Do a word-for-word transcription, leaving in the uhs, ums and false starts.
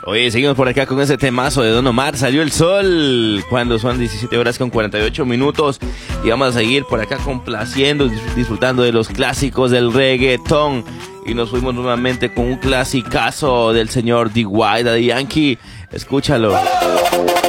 Oye, seguimos por acá con ese temazo de Don Omar, Salió el Sol, cuando son diecisiete horas con cuarenta y ocho minutos. Y vamos a seguir por acá complaciendo, disfrutando de los clásicos del reggaetón. Y nos fuimos nuevamente con un clasicazo del señor D Y, Daddy Yankee. Escúchalo.